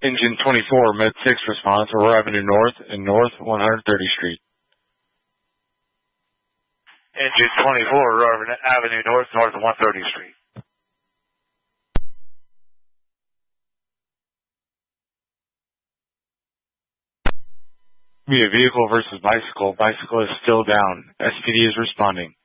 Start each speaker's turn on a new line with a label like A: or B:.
A: Engine 24, Med 6 response, Aurora Avenue North and North 130th Street.
B: Engine 24, Aurora Avenue North, North 130th Street.
A: Via vehicle versus bicycle. Bicycle is still down. SPD is responding.